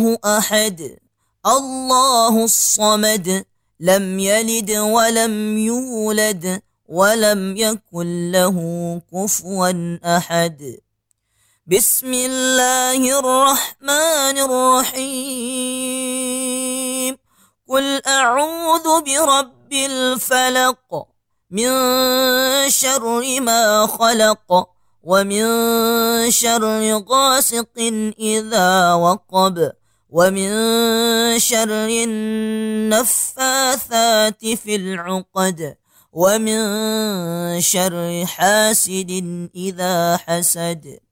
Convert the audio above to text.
الله أحد الله الصمد لم يلد ولم يولد ولم يكن له كفوا أحد. بسم الله الرحمن الرحيم. قل أعوذ برب الفلق من شر ما خلق ومن شر غاسق إذا وقب ومن شر النفاثات في العقد ومن شر حاسد إذا حسد.